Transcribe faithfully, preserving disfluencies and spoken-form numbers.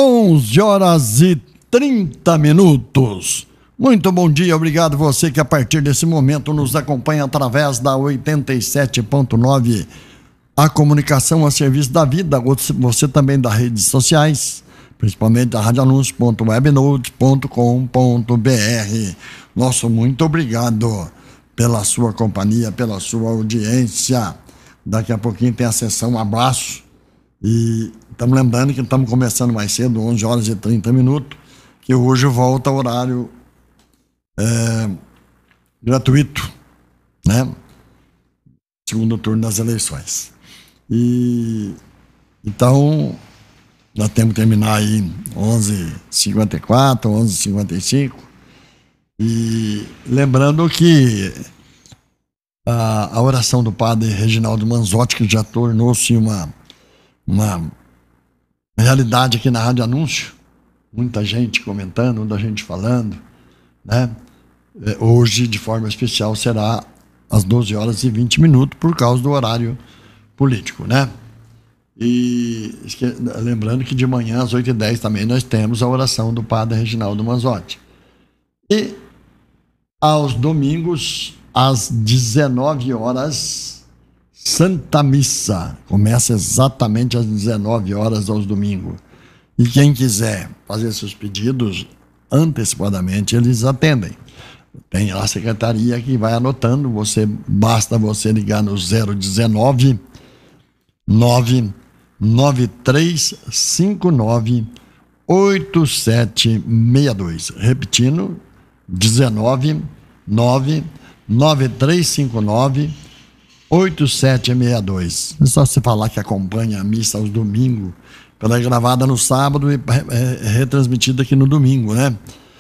onze horas e trinta minutos. Muito bom dia, obrigado você que a partir desse momento nos acompanha através da oitenta e sete ponto nove, a comunicação a serviço da vida, você também das redes sociais, principalmente da rádio anúncio ponto webnote ponto com ponto br. Nosso muito obrigado pela sua companhia, pela sua audiência. Daqui a pouquinho tem a sessão Abraço e estamos lembrando que estamos começando mais cedo, onze horas e trinta minutos, que hoje volta ao horário é, gratuito, né? Segundo turno das eleições. E então nós temos que terminar aí onze e cinquenta e quatro, onze e cinquenta e cinco. E lembrando que a, a oração do padre Reginaldo Manzotti, que já tornou-se uma, uma realidade aqui na Rádio Anúncio, muita gente comentando, muita gente falando, né? Hoje, de forma especial, será às doze horas e vinte minutos, por causa do horário político, né? E lembrando que de manhã às oito e dez também nós temos a oração do padre Reginaldo Manzotti. E aos domingos, às dezenove horas, Santa Missa. Começa exatamente às dezenove horas aos domingos. E quem quiser fazer seus pedidos antecipadamente, eles atendem. Tem a secretaria que vai anotando, você, basta você ligar no zero dezenove, nove nove três cinco nove oito sete seis dois. Repetindo, dezenove, nove nove três cinco nove oito sete seis dois. É só você falar que acompanha a missa aos domingos. Ela é gravada no sábado e é retransmitida aqui no domingo, né?